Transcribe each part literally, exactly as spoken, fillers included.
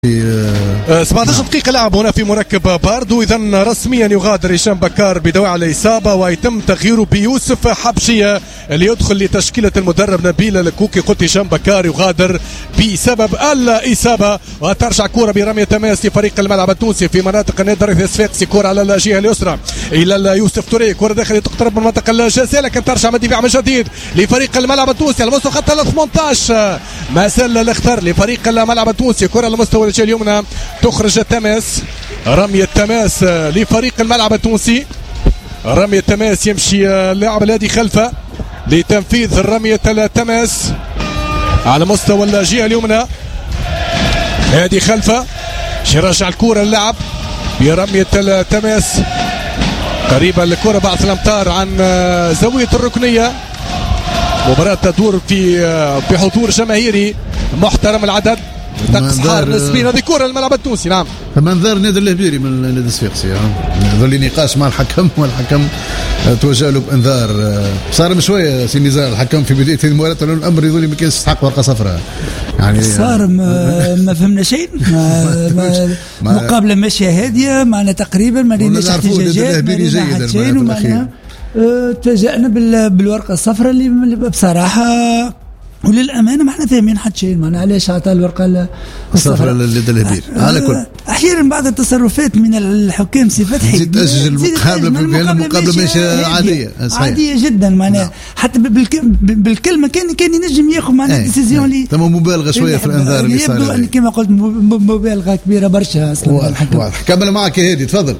سبعطعش دقيقة لعب هنا في مركب باردو. إذا رسميا يغادر هشام بكار بدواعي الإصابة ويتم تغييره بيوسف حبشية اللي يدخل لتشكيلة المدرب نبيل الكوكي. قلت هشام بكار يغادر بسبب الإصابة. وترجع كرة برمية تماس لفريق الملعب التونسي في مناطق النادر الصفاقسي. كرة على الجهة اليسرى إلى يوسف توري. كرة داخل تقترب من منطقة الجزاء لكن ترجع من الدفاع من جديد لفريق الملعب التونسي على مستوى خط ثمانية عشر. ما زال الاختار لفريق الملعب التونسي. كرة على مستوى الجهة اليمنى تخرج التماس. رمية تماس لفريق الملعب التونسي. رمية تماس يمشي اللاعب الذي خلفه لتنفيذ رمية التماس على مستوى الجهة اليمنى. هذه خلفه يرجع الكرة اللعب برمية التماس قريبة الكرة بعض الأمتار عن زاوية الركنية. مباراة تدور في بحضور جماهيري محترم العدد. تقصحار نسبيا هذه كرة الملعب التونسي. نعم منظر نادر الهبيري من النادي الصفاقسي ظل نقاش مع الحكم والحكم توجه له بانذار. صار من شويه سي نزار الحكم في بدايه المباراه الامر يظل ما كانش يستحق ورقه صفراء يعني صار ما, ما فهمنا شيء. ما ما مقابله ماشيه هاديه معنا تقريبا ما ليناش احتجاجات ما لينا شيء ومعنا تفاجئنا بالورقه الصفراء اللي بصراحه وللامانه ما احنا فاهمين حتى شيء. معنا علاش عطى الورقه الصفراء لدى الهبير. على كل احيانا بعض التصرفات من الحكام سي فتحي تزيد تاجل المقابله المقابله ماشيه عاديه عاديه جدا معناها حتى بالكلمه كان كان ينجم ياخذ معنا ديسيزيون اللي تم مبالغه شويه في الانذار اللي صار. يبدو كما قلت مبالغه كبيره برشا اصلا الحكم. كمل معك يا هادي تفضل.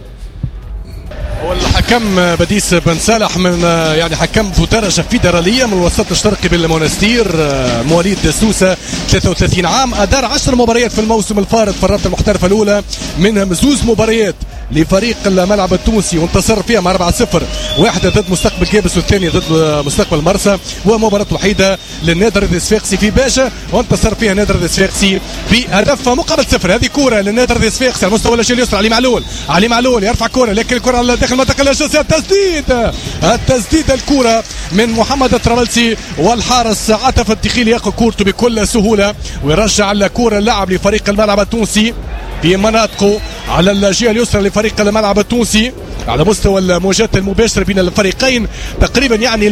والحكم بديس بن صالح من يعني حكم ذو درجة فيدرالية من الوسط الشرقي بالمونستير مواليد سوسة ثلاثة وثلاثين عام. أدار عشر مباريات في الموسم الفارط في الرابطة المحترفة الأولى منهم زوز مباريات لفريق الملعب التونسي وانتصر فيها مع أربعة صفر. واحدة ضد مستقبل كابس والثانية ضد مستقبل مرسى. ومباراة وحيدة للنادر الصفاقسي في باجة وانتصر فيها النادر الصفاقسي بهدف مقابل صفر. هذه كرة للنادر الصفاقسي على مستوى الجهة اليسرى. علي معلول علي معلول يرفع كرة لكن الكرة على داخل منطقة الجزاء. التسديد التسديد الكرة من محمد الطرابلسي والحارس عاطف الدخيلي ياخذ كورته بكل سهولة ويرجع الكرة اللاعب لفريق الملعب التونسي في مناطقه على الجهة اليسرى لفريق الملعب التونسي على مستوى المواجهة المباشرة بين الفريقين. تقريبا يعني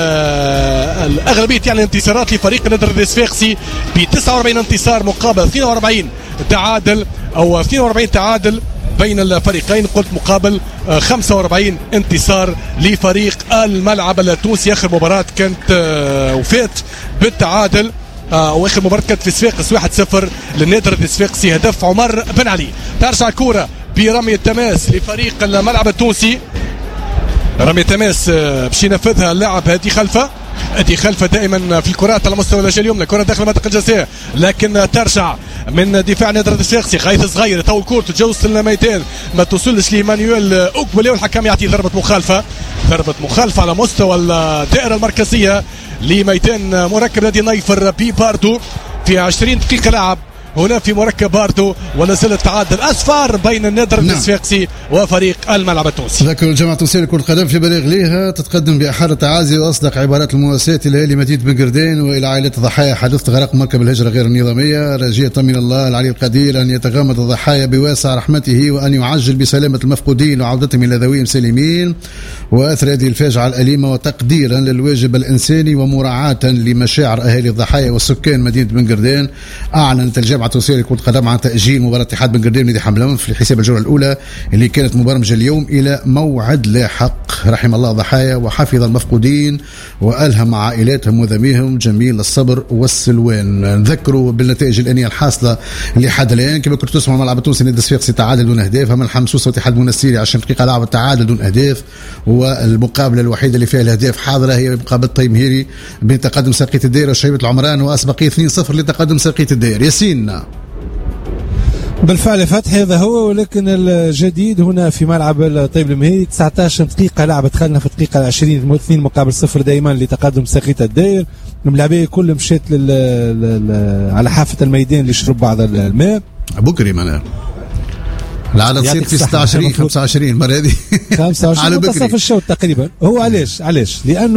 الأغلبية يعني انتصارات لفريق النادر الصفاقسي ب تسعة وأربعين انتصار مقابل اثنين وأربعين تعادل أو اثنين وأربعين تعادل بين الفريقين. قلت مقابل خمسة وأربعين انتصار لفريق الملعب التونسي. آخر مباراة كانت وفات بالتعادل آه واخر مباراة كانت في صفاقس واحد صفر للنادر الصفاقسي هدف عمر بن علي. ترجع الكرة برمية تماس لفريق الملعب التونسي. رمية تماس باش ينفذها اللاعب هادي خلفه. هادي خلفه دائما في الكرات على مستوى الجهة اليمنى. كرة داخل منطقة الجزاء لكن ترجع من دفاع نادر الصفاقسي. غايث صغير تو الكرة تتجاوز الميدان ما توصلش لمانويل اوكبولي والحكم يعطي ضربة مخالفة. ضربة مخالفة على مستوى الدائرة المركزية لميدان مركب نادي نايفر بي باردو في عشرين دقيقة لعب هنا في مركب باردو ولا زال التعادل أصفار بين النادر الصفاقسي وفريق الملعب التونسي. ذكر الجماعة التونسية لكرة القدم في بلاغ ليها تتقدم بأحر التعازي وأصدق عبارات المواساة لأهالي مدينة بن قردين وإلى عائلات الضحايا حدث غرق مركب الهجرة غير النظامية. راجية من الله العلي القدير أن يتغامض الضحايا بواسع رحمته وأن يعجل بسلامة المفقودين وعودتهم إلى ذويهم سالمين. وأثر هذه الفاجعة الأليمة وتقديرا للواجب الإنساني ومراعاة لمشاعر أهالي الضحايا وسكان مدينة بن قردين أعلنت الجامعة التونسية لكرة القدم عن تأجيل مباراة اتحاد بن قردين ونادي حملان في حساب الجولة الأولى اللي كانت مبرمجة اليوم إلى موعد لاحق. رحم الله الضحايا وحفظ المفقودين وألهم عائلاتهم وذويهم جميل الصبر والسلوان. نذكروا بالنتائج الآنية الحاصلة لحد الآن كما كنت تسمعوا الملعب التونسي نادي الصفاقسي تعادل دون أهداف. أما الحمصوصة واتحاد المنستيري عشرين دقيقة لعب التعادل دون أهداف. والمقابلة الوحيدة اللي فيها الأهداف حاضرة هي مقابلة طيمهيري بين تقدم ساقية الدائرة وشيبة العمران وأسبقية اثنين صفر لتقدم ساقية الدائرة. ياسين بالفعل فتحي هذا هو. ولكن الجديد هنا في ملعب طيب المهيري تسعة عشر دقيقة لعبة دخلنا في الدقيقة عشرين اثنين مقابل صفر دائما لتقدم ساقية الدائر. الملاعبية كل مشيت لل... على حافة الميدان لشرب بعض الماء بكري معناها العدد تصير في ستة وعشرين خمسة وعشرين مرة هذه خمسة وعشرين منتصف الشوط تقريبا. هو علاش علاش لأنه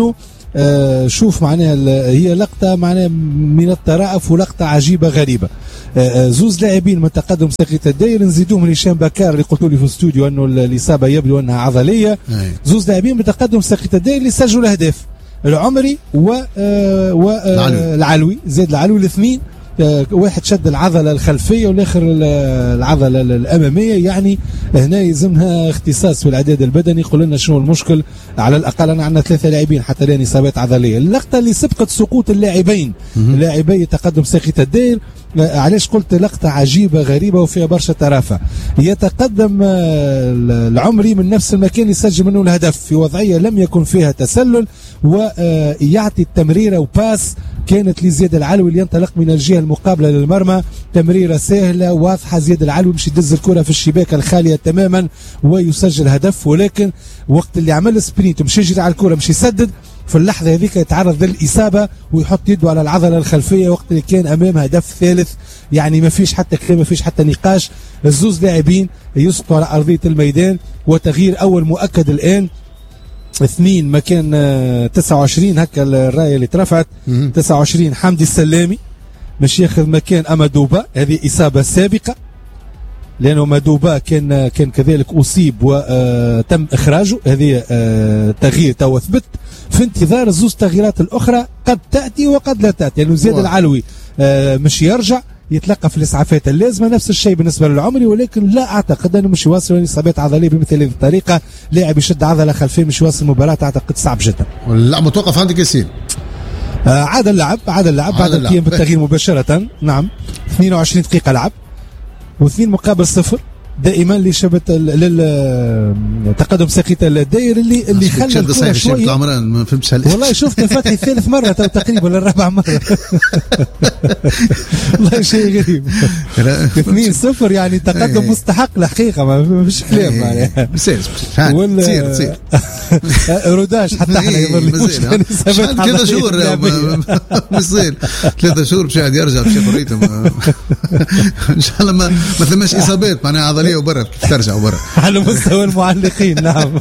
آه شوف معناها هي لقطة معناها من الطرائف ولقطة عجيبة غريبة. آه زوز لاعبين من تقدم ساقية الداير نزيدوهم هشام بكار اللي قلت لي في الاستوديو انه الاصابة يبدو انها عضلية. زوز لاعبين من تقدم ساقية الداير اللي سجلوا الاهداف العمري و آه والعلوي آه زاد العلوي الاثنين. واحد شد العضلة الخلفية والآخر العضلة الأمامية. يعني هنا يلزمها اختصاص في الإعداد البدني. قول لنا شنو المشكل. على الأقل أنا عندنا ثلاثة لاعبين حتى الآن إصابات عضلية. اللقطة اللي سبقت سقوط اللاعبين لاعبي تقدم ساقية الداير علاش قلت لقطة عجيبة غريبة وفيها برشا ترافع. يتقدم العمري من نفس المكان يسجل منه الهدف في وضعية لم يكن فيها تسلل ويعطي التمريرة وباس كانت لزياد العلوي اللي ينطلق من الجهة المقابلة للمرمى. تمريرة سهلة واضحة. زياد العلوي مش يدز الكرة في الشباك الخالية تماما ويسجل هدف. ولكن وقت اللي عمل سبرينت مش يجري على الكرة مش يسدد في اللحظة هذيك يتعرض للإصابة ويحط يده على العضلة الخلفية وقت اللي كان أمام هدف ثالث. يعني ما فيش حتى كلام ما فيش حتى نقاش. الزوز لاعبين يسقطوا على أرضية الميدان وتغيير أول مؤكد الآن. اثنين مكان تسعة وعشرين هكا الراية اللي ترفعت تسعة وعشرين حمدي السلامي مش ياخذ مكان أمادوبا. هذه إصابة سابقة لأنه مادوبا كان كان كذلك أصيب وتم إخراجه. هذه تغيير تو ثبت في انتظار الزوز تغييرات الأخرى قد تأتي وقد لا تأتي. لأنه يعني زياد العلوي مش يرجع يتلقى في الإسعافات اللازمة. نفس الشيء بالنسبة للعمري ولكن لا أعتقد أنه مش يواصل إصابات عضلية بمثل هذه الطريقة. لاعب يشد عضلة خلفية مش يواصل المباراة أعتقد صعب جدا. واللعب متوقف عندك ياسين. آه عاد اللعب عاد اللعب بعد القيام بالتغيير مباشرة. نعم اثنين وعشرين دقيقة لعب واثنين مقابل صفر دائما لشبت للتقدم ساقية الداير اللي اللي خلى الكرة شوية. ما فهمتش والله شفت فتحي ثالث مرة تقريبا للرابع مرة. والله شيء غريب. اثنين صفر يعني تقدم مستحق الحقيقة ما فيش كلام يعني. سير سير سير روداش حتى احنا يضل ثلاثة شهور مصير ثلاثة شهور باش يرجع باش ياخذ ان شاء الله ما ما ثماش اصابات معناها عضلية وبرا كيف ترجع وبرا على مستوى المعلقين. نعم.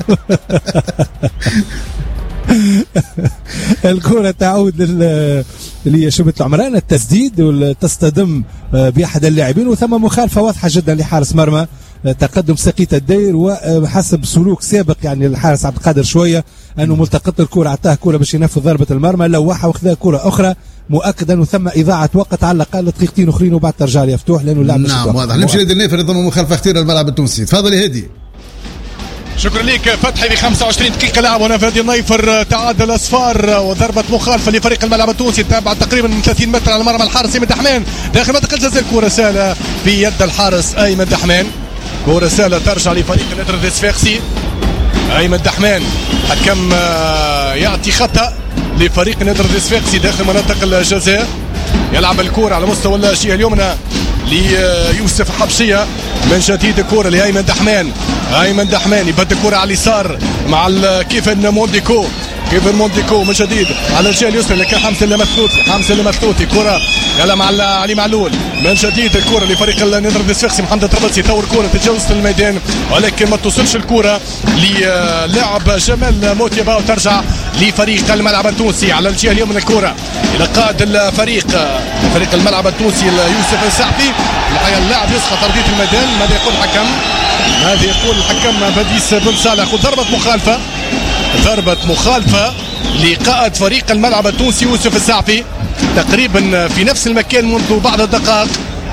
الكرة تعود اللي هي شبة العمران التسديد وتصطدم بأحد اللاعبين وثم مخالفة واضحة جدا لحارس مرمى تقدم ساقية الداير وحسب سلوك سابق يعني الحارس عبد القادر شوية أنه ملتقط الكرة عطاه كرة باش ينفذ ضربة المرمى لوحها واخذها كرة أخرى مؤكدا وثم إضاعة وقت على الأقل دقيقتين أخرين وبعد ترجع لي مفتوح لأنه اللاعب نعم واضح. نمشي للنافر ضمن مخالفة اختيار الملعب التونسي. تفضل يا هادي. شكرا لك فتحي. في خمسة وعشرين دقيقة لعب هنا في نادي النيفر تعادل أصفار وضربة مخالفة لفريق الملعب التونسي تابع تقريبا من ثلاثين متر على مرمى الحارس أيمن دحمان داخل منطقة الجزاء. كرة سهلة في يد الحارس أيمن دحمان. كرة سهلة ترجع لفريق نادر الصفاقسي. أيمن دحمان حكم يعطي خطأ لفريق نادر الصفاقسي داخل منطقة الجزاء. يلعب الكرة على مستوى الجهة اليمنى ليوسف حبشية. من جديد الكرة لأيمن دحمان. أيمن دحمان يبدل الكرة على اليسار مع كيفن مونديكو. كيفن مونديكو من جديد على الجهة اليسرى لكن حمزة المثلوثي. حمزة المثلوثي كرة يلا مع علي معلول. من جديد الكرة لفريق النادر الصفاقسي. محمد الطرابلسي يطور كرة تتجاوز الميدان ولكن ما توصلش الكرة للاعب جمال موتيبا وترجع لفريق الملعب التونسي. على الجهة اليمنى الكرة إلى قائد الفريق فريق الملعب التونسي يوسف السعفي. الحقيقة اللاعب يسقط أرضية الميدان. ماذا يقول الحكم؟ ماذا يقول الحكم بديس بن صالح؟ ضربة مخالفة. ضربة مخالفة لقائد فريق الملعب التونسي يوسف السعفي تقريبا في نفس المكان منذ بعض الدقائق.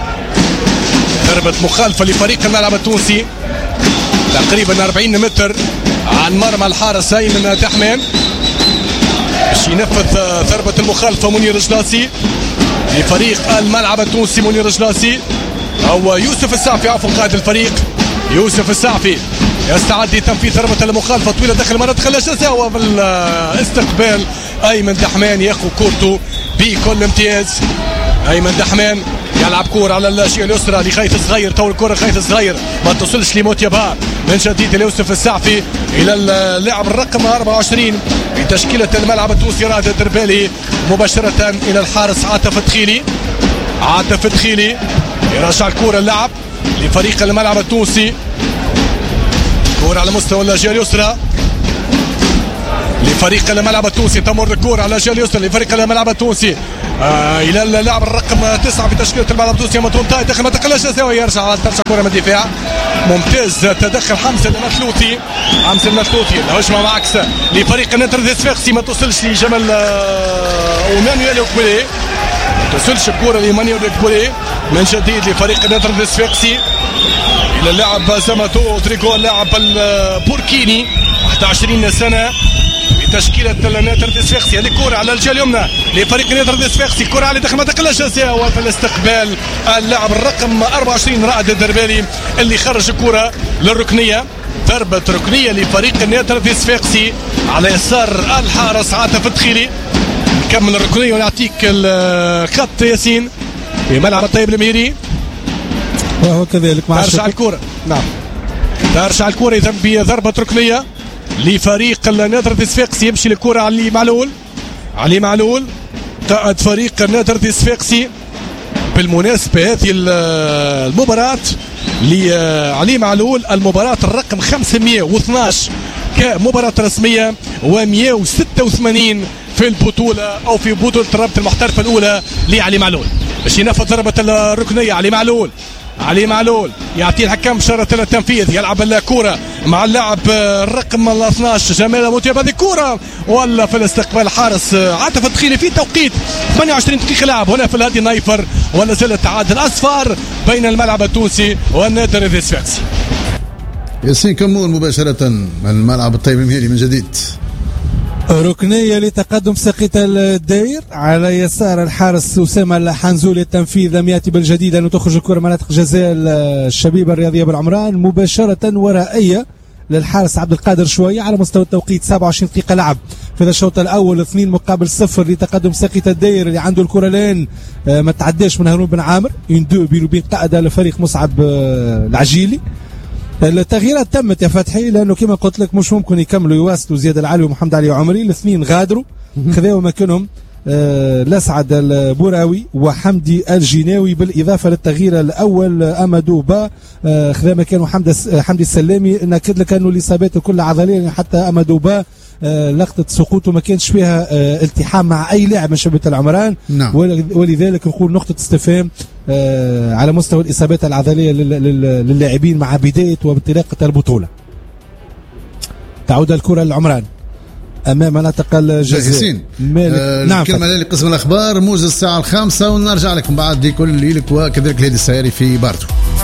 ضربة مخالفة لفريق الملعب التونسي تقريبا أربعين متر عن مرمى الحارس أيمن دحمان باش ينفذ ضربة المخالفة. منير جلاسي لفريق الملعب التونسي. منير جلاسي أو يوسف السعفي عفوا قائد الفريق. يوسف السعفي يستعد لتنفيذ ضربة المخالفة طويلة داخل منطقة الجزاء وبالاستقبال أيمن دحمان ياخذ كورته بكل امتياز. أيمن دحمان يلعب كورة على الجهة اليسرى لخيث صغير. تو الكرة خيث صغير ما توصلش لموتيبا. من جديد ليوسف السعفي إلى اللاعب الرقم أربعة وعشرين في تشكيلة الملعب التونسي راد الدربالي مباشرة إلى الحارس عاطف الدخيلي. عاطف الدخيلي يرجع الكرة اللعب لفريق الملعب التونسي. كرة على مستوى الجهة اليسرى لفريق الملعب التونسي. تمر الكرة على الجهة اليسرى لفريق الملعب التونسي آه الى اللاعب الرقم تسعة في تشكيلة الملعب التونسي مطرونتاي داخل منطقة الجزاء، يرجع على ترجع كرة من الدفاع. ممتاز تدخل حمزة المثلوثي، حمزة المثلوثي الهجمة معكسة لفريق النادر الصفاقسي، ما توصلش لجمال آه ومانويل اوكبولي، ما توصلش الكرة لمانويل اوكبولي من جديد لفريق النادر الصفاقسي الى اللاعب زاماتو تريكو اللاعب البوركيني واحد وعشرين سنة تشكيلة النادر الصفاقسي. هذه الكرة على الجهة اليمنى لفريق النادر الصفاقسي، الكرة على داخل منطقة الجزاء وفي الاستقبال اللاعب الرقم أربعة وعشرين رائد الدربالي اللي خرج الكرة للركنية. ضربة ركنية لفريق النادر الصفاقسي على يسار الحارس عاطف الدخيلي. نكمل الركنية ونعطيك الخط ياسين في ملعب الطيب الميري. وهو كذلك مع ترجع الكرة، نعم ترجع الكرة إذا بضربة ركنية لفريق النادر الصفاقسي. يمشي الكرة علي معلول، علي معلول قائد فريق النادر الصفاقسي. بالمناسبة هذه المباراة لعلي معلول المباراة الرقم خمسمائة واثناشر كمباراة رسمية ومئة وستة وثمانين في البطولة أو في بطولة رابطة المحترفة الأولى لعلي معلول. باش ينفذ ضربة الركنية علي معلول، علي معلول يعطي الحكم بشارة التنفيذ، يلعب الكرة مع اللاعب الرقم اثني عشر جمال موتيب. هذه الكرة ولا في الاستقبال حارس عاطف الدخيلي في توقيت ثمانية وعشرين دقيقة لعب هنا في الهادي نايفر، ولا زال التعادل أصفار بين الملعب التونسي والنادر الصفاقسي. ياسين كمون مباشرة من الملعب الطيب المهيري من جديد. ركنية لتقدم ساقية الداير على يسار الحارس أسامة الحنزولي. التنفيذ لم يأتي بالجديد أن تخرج الكرة مناطق جزاء الشبيبة الرياضية بالعمران مباشرة ورائية للحارس عبد القادر شوية على مستوى التوقيت سبعة وعشرين دقيقة لعب في الشوط الأول. اثنين مقابل صفر لتقدم ساقية الداير اللي عنده الكرة لين ما تعداش من هارون بن عامر. يندو بينو بين قائد لفريق مصعب العجيلي. التغييرات تمت يا فتحي لانه كما قلت لك مش ممكن يكملوا يواصلوا زياد العلي ومحمد علي وعمري. الاثنين غادروا خذاوا مكانهم آه لسعد البوراوي وحمدي الجناوي، بالاضافه للتغيير الاول امادو با آه خذا مكانه حمد حمدي السلامي. ناكد لك انه الاصابات كلها عضليه، حتى امادو با آه لقطه سقوطه ما كانش فيها آه التحام مع اي لاعب من شبيبه العمران. نعم. ولذلك نقول نقطه استفهام آه على مستوى الاصابات العضليه للاعبين مع بدايه وانطلاقه البطوله. تعود الكره للعمران امام مناطق الجزاء. آه نعم. كلمه لقسم الاخبار موجز الساعه الخامسة ونرجع لكم بعد كل ليلك وكذلك الهادي السياري في بارتو.